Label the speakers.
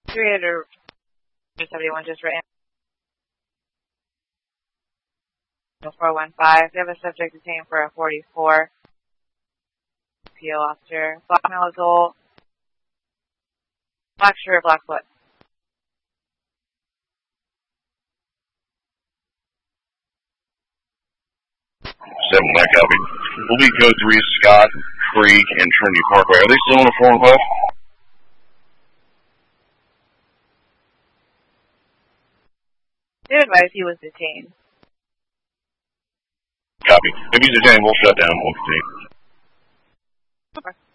Speaker 1: 371 just written. 415. We have a subject detained for a 44. PO officer. Black male adult. Black shirt, black foot.
Speaker 2: 7, that copy. We'll be code 3, Scott, Creek, and Trinity Parkway. Are they still on a 4 and 5?
Speaker 1: They advised he was detained.
Speaker 2: Copy. If he's detained, we'll shut down. We'll continue.
Speaker 1: Okay.